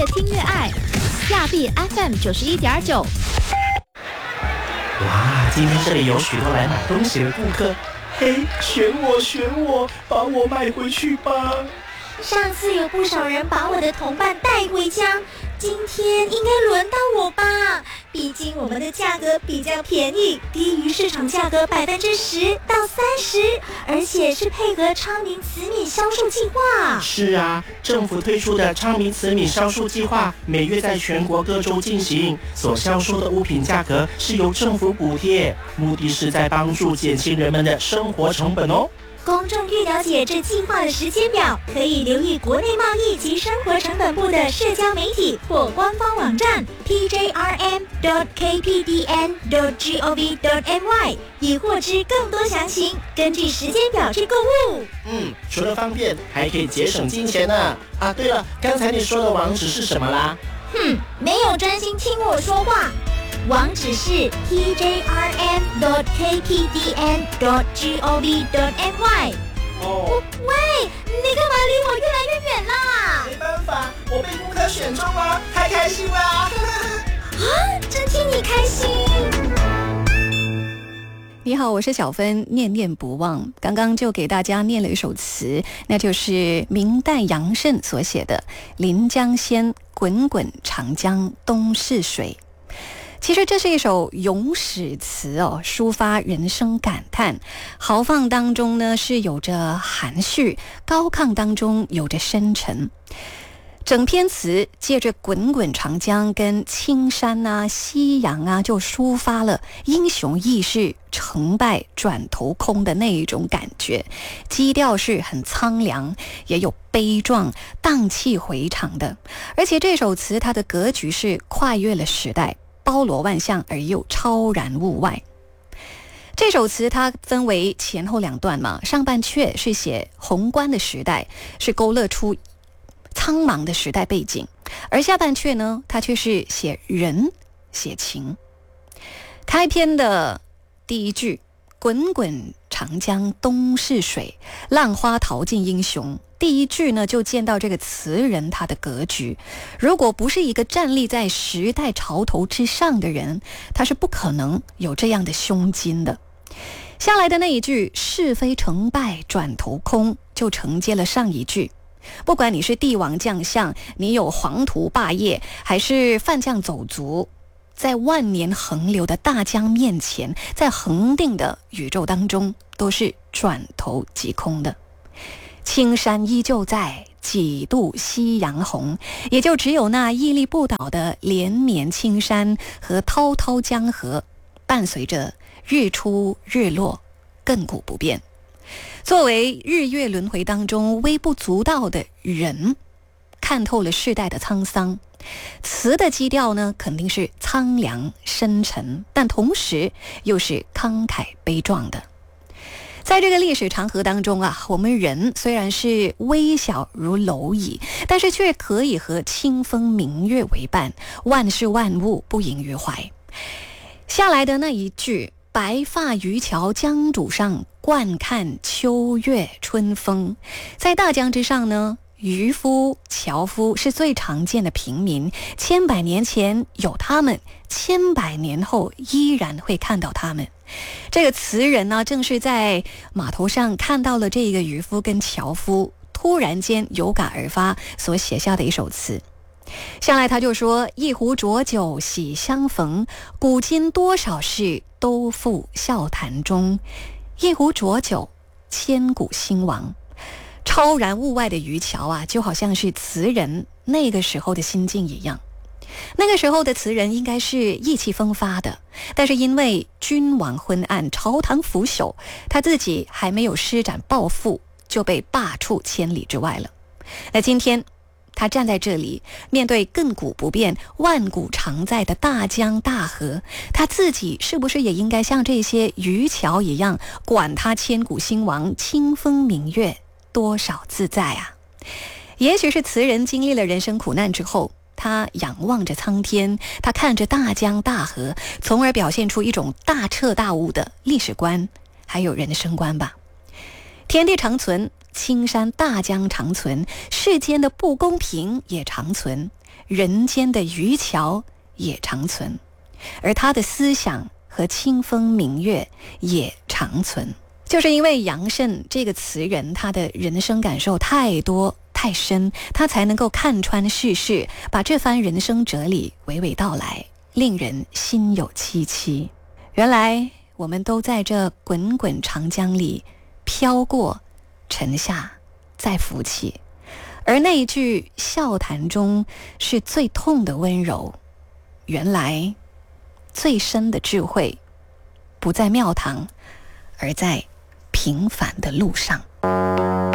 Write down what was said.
听越爱，亚庇 FM 91.9。 哇，今天这里有许多来买东西的顾客，嘿，选我，把我买回去吧。 上次有不少人把我的同伴带回家，今天应该轮到我吧？毕竟我们的价格比较便宜，低于市场价格10%到30%，而且是配合昌明慈米销售计划。 是啊，政府推出的昌明慈米销售计划，每月在全国各州进行，所销售的物品价格是由政府补贴，目的是在帮助减轻人们的生活成本哦。 公众欲了解这计划的时间表，可以留意国内贸易及生活成本部的社交媒体或官方网站 tjrm.kpdn.gov.my， 以获知更多详情。根据时间表去购物。 除了方便，还可以节省金钱呢。啊，对了，刚才你说的网址是什么啦？ 没有专心听我说话。网址是 tjrm.kpdn.gov.my。喂，你干嘛离我越来越远啦？ 没办法，我被顾客选中了，太开心了！ 真替你开心。 你好，我是小芬，念念不忘。刚刚就给大家念了一首词，那就是明代杨慎所写的《临江仙·滚滚长江东逝水》。其实这是一首咏史词哦，抒发人生感叹，豪放当中呢是有着含蓄，高亢当中有着深沉。整篇词借着滚滚长江跟青山啊、夕阳啊，就抒发了英雄义士成败转头空的那一种感觉，基调是很苍凉，也有悲壮、荡气回肠的。而且这首词它的格局是跨越了时代，包罗万象而又超然物外。这首词它分为前后两段嘛，上半阙是写宏观的时代，是勾勒出苍茫的时代背景，而下半阙呢，它却是写人写情。开篇的第一句滚滚长江东逝水，浪花淘尽英雄，第一句呢就见到这个词人他的格局。如果不是一个站立在时代潮头之上的人，他是不可能有这样的胸襟的。下来的那一句是非成败转头空，就承接了上一句。不管你是帝王将相，你有黄土霸业，还是犯将走卒，在万年横流的大江面前，在恒定的宇宙当中，都是转头即空的。青山依旧在，几度夕阳红，也就只有那屹立不倒的连绵青山和滔滔江河，伴随着日出日落，亘古不变。作为日月轮回当中微不足道的人，看透了世代的沧桑。词的基调呢，肯定是苍凉深沉，但同时又是慷慨悲壮的。在这个历史长河当中啊，我们人虽然是微小如蝼蚁，但是却可以和清风明月为伴，万事万物不萦于怀。下来的那一句白发渔樵江渚上，惯看秋月春风。在大江之上呢，渔夫、樵夫是最常见的平民，千百年前有他们，千百年后依然会看到他们。这个词人呢，正是在码头上看到了这个渔夫跟樵夫，突然间有感而发所写下的一首词。下来他就说，一壶浊酒喜相逢，古今多少事都付笑谈中。一壶浊酒，千古兴亡。超然物外的渔樵啊，就好像是词人那个时候的心境一样。那个时候的词人应该是意气风发的，但是因为君王昏暗，朝堂腐朽，他自己还没有施展抱负，就被罢黜千里之外了。那今天他站在这里，面对亘古不变、万古常在的大江大河，他自己是不是也应该像这些渔樵一样，管他千古兴亡，清风明月，多少自在啊？也许是词人经历了人生苦难之后，他仰望着苍天，他看着大江大河，从而表现出一种大彻大悟的历史观，还有人生观吧。天地长存，青山大江长存，世间的不公平也长存， 人间的渔樵也长存，而他的思想和清风明月也长存。就是因为杨慎这个词人，他的人生感受太多太深，他才能够看穿世事，把这番人生哲理娓娓道来，令人心有戚戚。原来我们都在这滚滚长江里飘过沉下再浮起，而那一句笑谈中是最痛的温柔，原来最深的智慧不在庙堂，而在平凡的路上。